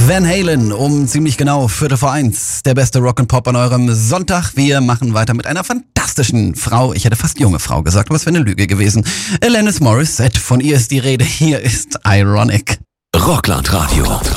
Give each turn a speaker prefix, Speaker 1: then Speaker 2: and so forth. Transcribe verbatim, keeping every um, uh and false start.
Speaker 1: Van Halen um ziemlich genau Viertel vor eins. Der beste Rock and Pop an eurem Sonntag. Wir machen weiter mit einer fantastischen Frau. Ich hätte fast junge Frau gesagt, aber es wäre eine Lüge gewesen. Alanis Morissette, von ihr ist die Rede. Hier ist Ironic.
Speaker 2: Rockland Radio.